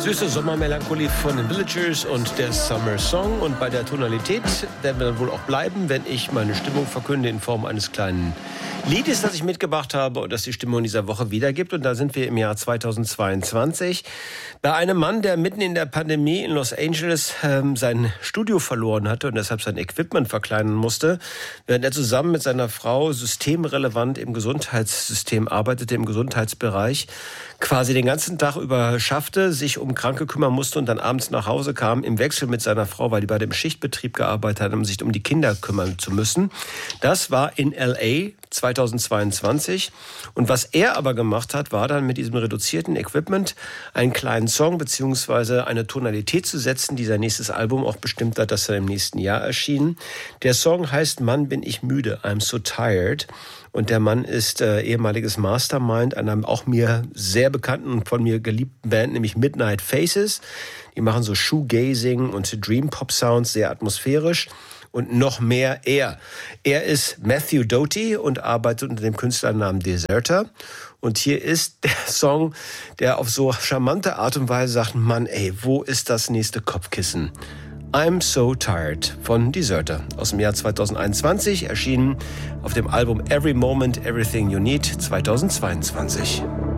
Süße Sommermelancholie von den Villagers und der Summer Song. Und bei der Tonalität werden wir dann wohl auch bleiben, wenn ich meine Stimmung verkünde in Form eines kleinen Liedes, das ich mitgebracht habe und das die Stimmung dieser Woche wiedergibt. Und da sind wir im Jahr 2022 bei einem Mann, der mitten in der Pandemie in Los Angeles sein Studio verloren hatte und deshalb sein Equipment verkleinern musste, während er zusammen mit seiner Frau systemrelevant im Gesundheitssystem arbeitete, im Gesundheitsbereich, quasi den ganzen Tag über schaffte, sich um Kranke kümmern musste und dann abends nach Hause kam, im Wechsel mit seiner Frau, weil die beide im Schichtbetrieb gearbeitet haben, um sich um die Kinder kümmern zu müssen. Das war in L.A. 2022. Und was er aber gemacht hat, war dann mit diesem reduzierten Equipment einen kleinen Song beziehungsweise eine Tonalität zu setzen, die sein nächstes Album auch bestimmt hat, das er im nächsten Jahr erschien. Der Song heißt Mann, bin ich müde, I'm so tired. Und der Mann ist ehemaliges Mastermind einer auch mir sehr bekannten und von mir geliebten Band, nämlich Midnight Faces. Die machen so Shoegazing und Dream Pop Sounds, sehr atmosphärisch. Und noch mehr er. Er ist Matthew Doty und arbeitet unter dem Künstlernamen Deserter. Und hier ist der Song, der auf so charmante Art und Weise sagt, Mann, ey, wo ist das nächste Kopfkissen? I'm So Tired von Deserter aus dem Jahr 2021, erschienen auf dem Album Every Moment, Everything You Need 2022.